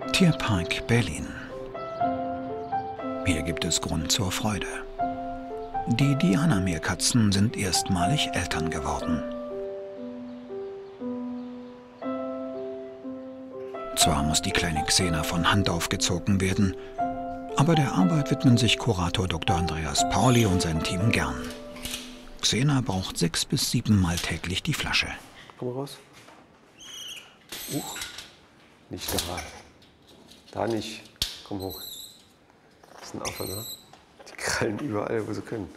Tierpark Berlin. Hier gibt es Grund zur Freude. Die Diana-Meerkatzen sind erstmalig Eltern geworden. Zwar muss die kleine Xena von Hand aufgezogen werden, aber der Arbeit widmen sich Kurator Dr. Andreas Pauli und sein Team gern. Xena braucht 6 bis 7 Mal täglich die Flasche. Komm mal raus. Nicht da. Da nicht. Komm hoch. Das ist ein Affe, ne? Die krallen überall, wo sie können.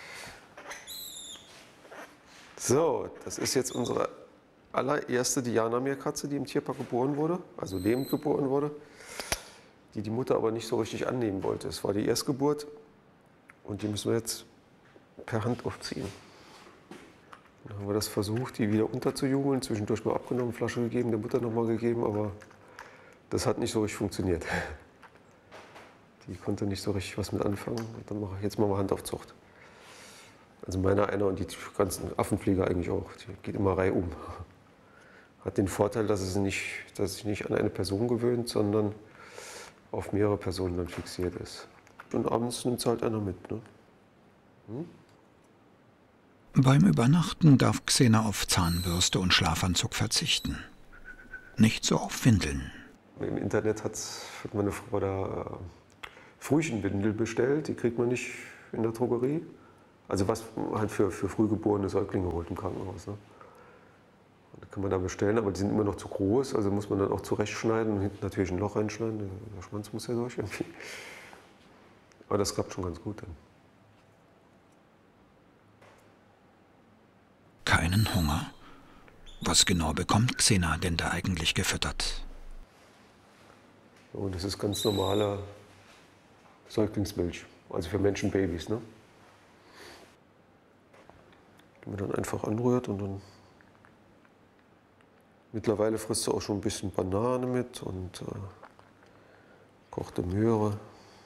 So, das ist jetzt unsere allererste Diana-Meerkatze, die im Tierpark geboren wurde, also lebend geboren wurde, die die Mutter aber nicht so richtig annehmen wollte. Es war die Erstgeburt und die müssen wir jetzt per Hand aufziehen. Dann haben wir das versucht, die wieder unterzujugeln, zwischendurch mal abgenommen, Flasche gegeben, der Mutter nochmal gegeben, aber das hat nicht so richtig funktioniert. Die konnte nicht so richtig was mit anfangen. Und dann mache ich jetzt mal Handaufzucht. Also meiner einer und die ganzen Affenpfleger eigentlich auch. Die geht immer reihum. Hat den Vorteil, dass es sich nicht an eine Person gewöhnt, sondern auf mehrere Personen dann fixiert ist. Und abends nimmt es halt einer mit. Ne? Beim Übernachten darf Xena auf Zahnbürste und Schlafanzug verzichten. Nicht so auf Windeln. Im Internet hat meine Frau da Frühchenwindel bestellt. Die kriegt man nicht in der Drogerie. Also was halt für frühgeborene Säuglinge holt im Krankenhaus. Ne? Die kann man da bestellen, aber die sind immer noch zu groß. Also muss man dann auch zurechtschneiden und hinten natürlich ein Loch reinschneiden. Der Schwanz muss ja durch irgendwie. Aber das klappt schon ganz gut dann. Keinen Hunger? Was genau bekommt Xena denn da eigentlich gefüttert? Und das ist ganz normale Säuglingsmilch, also für Menschenbabys. Ne? Die man dann einfach anrührt und dann. Mittlerweile frisst sie auch schon ein bisschen Banane mit und kochte Möhre.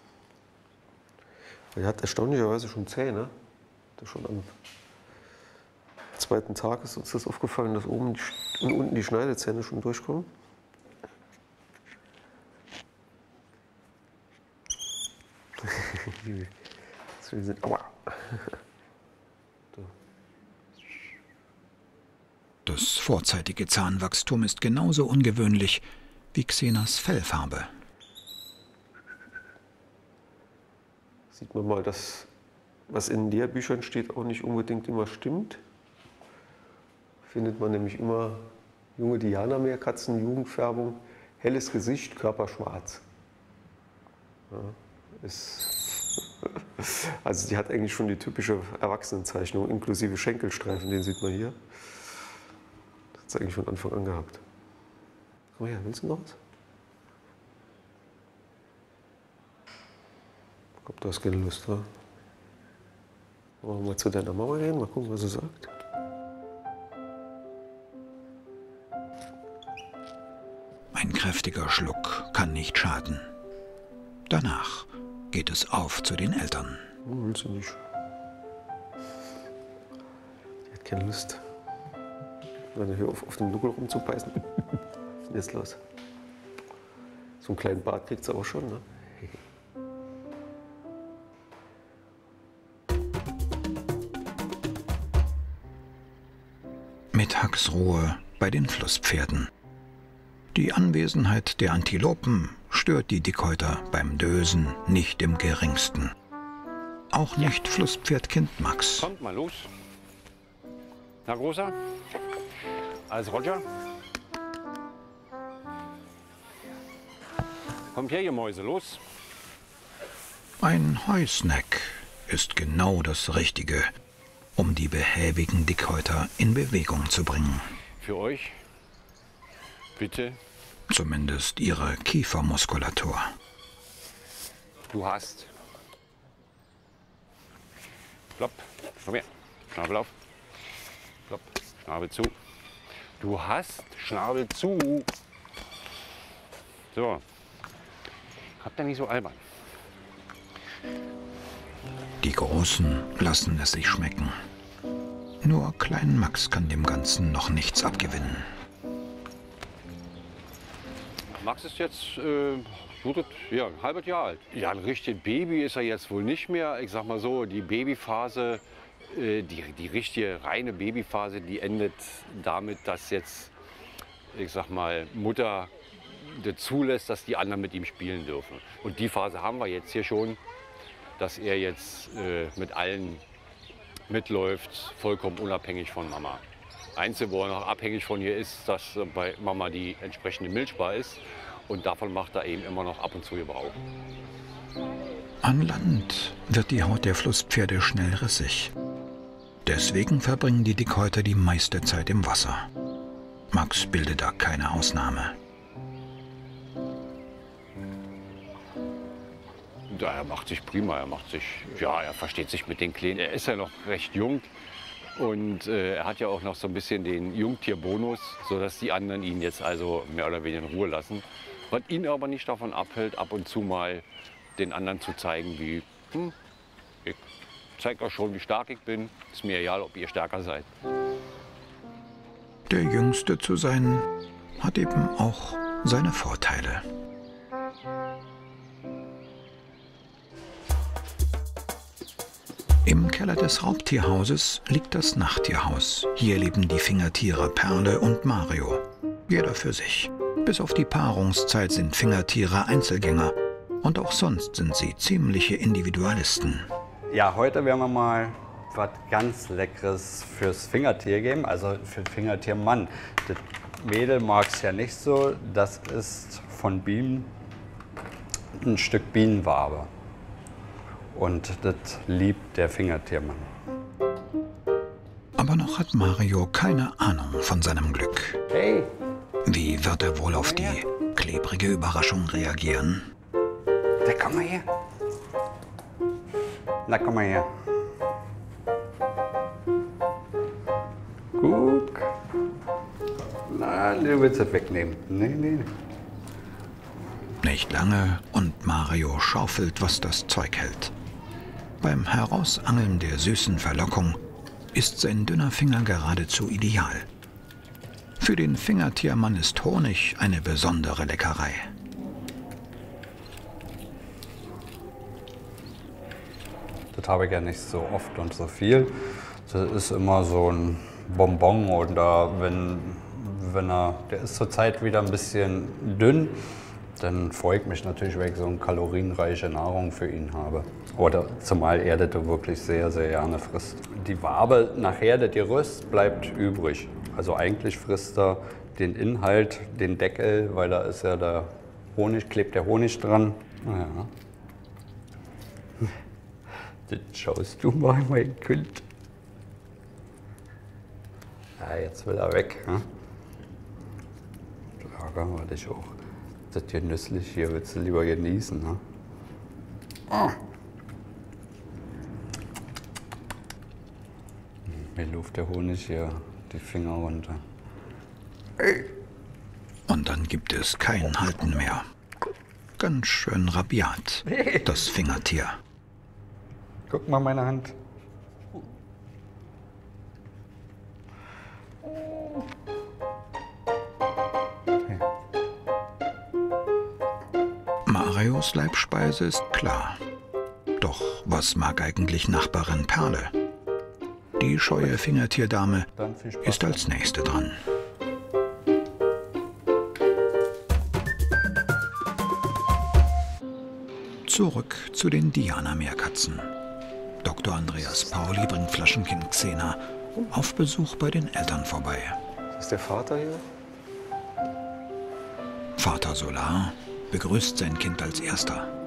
Die hat erstaunlicherweise schon Zähne. Schon am zweiten Tag ist uns das aufgefallen, dass oben und unten die Schneidezähne schon durchkommen. Aua. Das vorzeitige Zahnwachstum ist genauso ungewöhnlich wie Xenas Fellfarbe. Sieht man mal, dass was in Lehrbüchern steht, auch nicht unbedingt immer stimmt. Findet man nämlich immer junge Diana-Meerkatzen, Jugendfärbung, helles Gesicht, Körper schwarz. Ja, also die hat eigentlich schon die typische Erwachsenenzeichnung, inklusive Schenkelstreifen, den sieht man hier. Das hat es eigentlich von Anfang an gehabt. Komm her, willst du noch was? Ich glaube, du hast keine Lust, wa? Wollen wir mal zu deiner Mama gehen, mal gucken, was sie sagt. Ein kräftiger Schluck kann nicht schaden. Danach geht es auf zu den Eltern. Willst du nicht? Die hat keine Lust. Wenn hier auf dem Nuckel rumzubeißen. Was ist denn jetzt los? So einen kleinen Bart kriegt sie auch schon, ne? Mittagsruhe bei den Flusspferden. Die Anwesenheit der Antilopen stört die Dickhäuter beim Dösen nicht im geringsten. Auch nicht Flusspferdkind Max. Kommt mal los. Na, Großer? Alles Roger? Kommt her, ihr Mäuse, los. Ein Heusnack ist genau das Richtige, um die behäbigen Dickhäuter in Bewegung zu bringen. Für euch. Bitte. Zumindest ihre Kiefermuskulatur. Du hast. Plopp. Komm her. Schnabel auf. Plopp. Schnabel zu. Du hast. Schnabel zu. So. Habt ihr nicht so albern. Die Großen lassen es sich schmecken. Nur Klein Max kann dem Ganzen noch nichts abgewinnen. Max ist jetzt ja, ein halbes Jahr alt. Ja, ein richtiges Baby ist er jetzt wohl nicht mehr. Ich sag mal so, die Babyphase, die richtige reine Babyphase, die endet damit, dass jetzt, ich sag mal, Mutter zulässt, dass die anderen mit ihm spielen dürfen. Und die Phase haben wir jetzt hier schon, dass er jetzt mit allen mitläuft, vollkommen unabhängig von Mama. Einzige, wo er noch abhängig von ihr ist, dass bei Mama die entsprechende Milchbar ist. Und davon macht er eben immer noch ab und zu Gebrauch. An Land wird die Haut der Flusspferde schnell rissig. Deswegen verbringen die Dickhäuter die meiste Zeit im Wasser. Max bildet da keine Ausnahme. Ja, er macht sich prima, er versteht sich mit den Kleinen. Er ist ja noch recht jung und er hat ja auch noch so ein bisschen den Jungtierbonus, sodass die anderen ihn jetzt also mehr oder weniger in Ruhe lassen. Was ihn aber nicht davon abhält, ab und zu mal den anderen zu zeigen, wie, ich zeige euch schon, wie stark ich bin. Ist mir egal, ob ihr stärker seid. Der Jüngste zu sein, hat eben auch seine Vorteile. Im Keller des Raubtierhauses liegt das Nachttierhaus. Hier leben die Fingertiere Perle und Mario. Jeder für sich. Bis auf die Paarungszeit sind Fingertiere Einzelgänger. Und auch sonst sind sie ziemliche Individualisten. Ja, heute werden wir mal was ganz Leckeres fürs Fingertier geben, also für den Fingertiermann. Das Mädel mag es ja nicht so. Das ist von Bienen ein Stück Bienenwabe. Und das liebt der Fingertiermann. Aber noch hat Mario keine Ahnung von seinem Glück. Hey! Wie wird er wohl auf die klebrige Überraschung reagieren? Da komm mal her. Na, komm mal her. Guck. Na, du willst das wegnehmen. Nee. Nicht lange und Mario schaufelt, was das Zeug hält. Beim Herausangeln der süßen Verlockung ist sein dünner Finger geradezu ideal. Für den Fingertiermann ist Honig eine besondere Leckerei. Das habe ich ja nicht so oft und so viel. Das ist immer so ein Bonbon oder der ist zurzeit wieder ein bisschen dünn, dann freue ich mich natürlich, wenn ich so eine kalorienreiche Nahrung für ihn habe. Oder zumal er das wirklich sehr, sehr gerne frisst. Die Wabe nachher, das Gerüst, bleibt übrig. Also eigentlich frisst er den Inhalt, den Deckel, weil da ist ja der Honig, klebt der Honig dran. Naja. Das schaust du mal, mein Kind. Ja, jetzt will er weg. Hm? Ärgern wir dich auch. Das ist hier nüsslich, hier willst du lieber genießen. Ne? Ah. Mir luft der Honig hier die Finger runter. Hey. Und dann gibt es kein Halten mehr. Ganz schön rabiat, das Fingertier. Guck mal meine Hand. Marios Leibspeise ist klar. Doch was mag eigentlich Nachbarin Perle? Die scheue Fingertierdame ist als Nächste dran. Zurück zu den Diana-Meerkatzen. Dr. Andreas Pauli bringt Flaschenkind Xena auf Besuch bei den Eltern vorbei. Ist der Vater hier? Vater Solar begrüßt sein Kind als Erster.